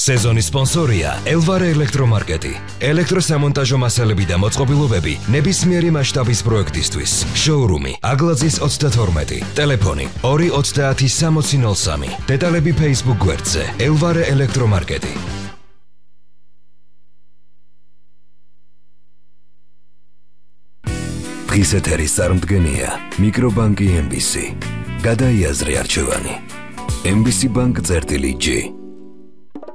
სეზონის სპონსორია ელვარე ელექტრომარკეტი. ელექტროსამონტაჟო მასალები და მოწყობილობები ნებისმიერი მასშტაბის პროექტისთვის. შოურუმი აგლაძის 32. ტელეფონი 2306003. დეტალები Facebook გვერდზე ელვარე ელექტრომარკეტი. დღის ეთერის წარმდგენია მიკრობანკი MBC. გადაიაზრე არჩევანი. MBC Bank წერტილი G.